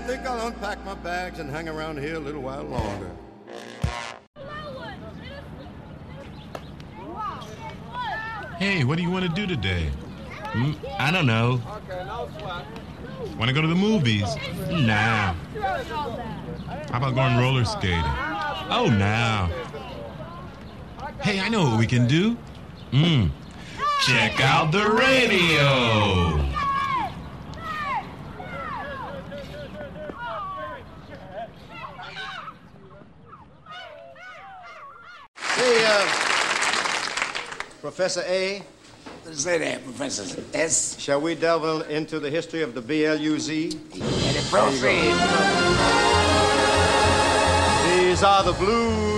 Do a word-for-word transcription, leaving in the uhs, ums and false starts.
think I'll unpack my bags and hang around here a little while longer. Hey, what do you want to do today? Mm, I don't know. Want to go to the movies? Nah. How about going roller skating? Oh, nah. Hey, I know what we can do. Mm. Check out the radio. Hey, uh, Professor A. Say that, Professor S. Shall we delve into the history of the B L U Z? And it proceed. These are the blues